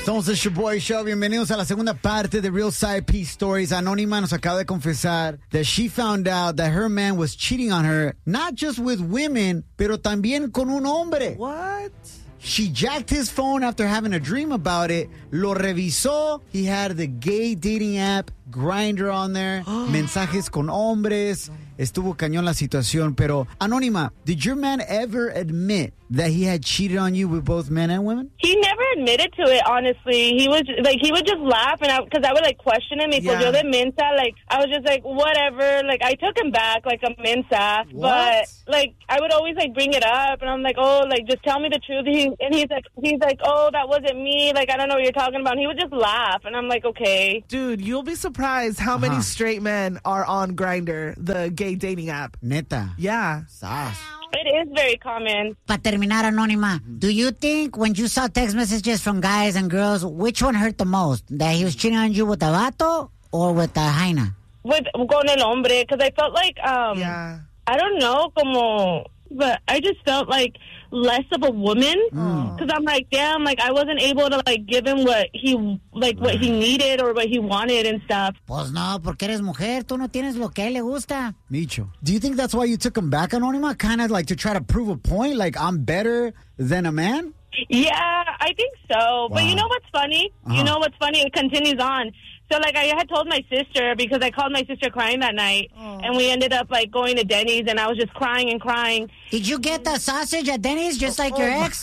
Somos el Shoboy Show. Bienvenidos a la segunda parte de Real Side P Stories. Anónima nos acaba de confesar that she found out that her man was cheating on her, not just with women, pero también con un hombre. What? She jacked his phone after having a dream about it. Lo revisó. He had the gay dating app Grindr on there. Mensajes con hombres. Estuvo cañón la situación. Pero, Anónima, did your man ever admit that he had cheated on you with both men and women? He never admitted to it, honestly. He would just laugh, and because I would question him. Yo de mensa, I was just whatever. I took him back like a mensa. What? But I would always bring it up, and I'm just tell me the truth. And he's like, oh, that wasn't me. I don't know what you're talking about. And he would just laugh, and I'm like, okay. Dude, you'll be surprised how many straight men are on Grindr, the gay dating app. Neta. Yeah. Sas. It is very common. Para terminar, Anónima, do you think when you saw text messages from guys and girls, which one hurt the most? That he was cheating on you with a vato or with a jaina? Con el hombre, because I felt yeah. I don't know, but I just felt less of a woman, because I'm damn, I wasn't able to give him what he what he needed or what he wanted and stuff. Pues no, porque eres mujer, tú no tienes lo que a él le gusta. Micho, do you think that's why you took him back, Anónima? Kind of to try to prove a point, I'm better than a man? Yeah, I think so. Wow. But you know what's funny? You know what's funny? It continues on. So, I had told my sister, because I called my sister crying that night, and we ended up, going to Denny's, and I was just crying and crying. Did you get the sausage at Denny's just like your ex?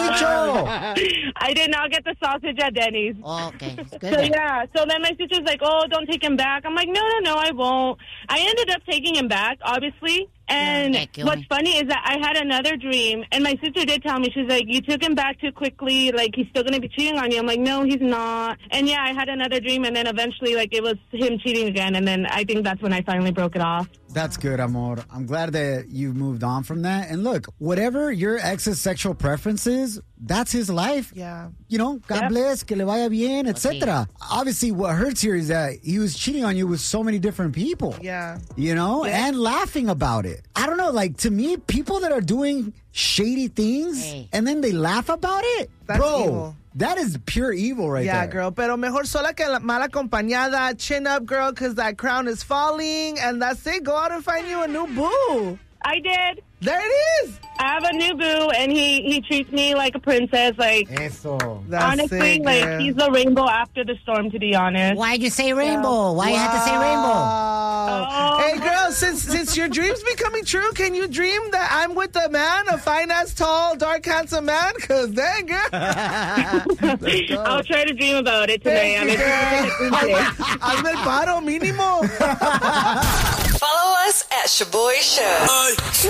Micho! I did not get the sausage at Denny's. Oh, okay. Good. So, yeah. So then my sister's like, oh, don't take him back. I'm like, no, I won't. I ended up taking him back, obviously. And what's funny is that I had another dream, and my sister did tell me, she's like, you took him back too quickly, he's still going to be cheating on you. I'm like, no, he's not. And yeah, I had another dream, and then eventually, it was him cheating again, and then I think that's when I finally broke it off. That's good, amor. I'm glad that you moved on from that. And look, whatever your ex's sexual preference is, that's his life. Yeah. God bless, que le vaya bien, etc. Obviously, what hurts here is that he was cheating on you with so many different people. Yeah. And laughing about it. I don't know, to me, people that are doing shady things and then they laugh about it, that's bro, evil. That is pure evil right there. Yeah, girl. Pero mejor sola que mal acompañada. Chin up, girl, because that crown is falling. And that's it. Go out and find you a new boo. I did. There it is. I have a new boo, and he treats me like a princess. Eso. That's honestly, it, he's the rainbow after the storm, to be honest. Why'd you say rainbow? Why you had to say rainbow? Oh. Hey, girl, since your dreams becoming true, can you dream that I'm with a man, a fine-ass, tall, dark, handsome man? Because dang, girl. I'll try to dream about it today. Hazme el paro, mínimo. Follow us at Shoboy Show.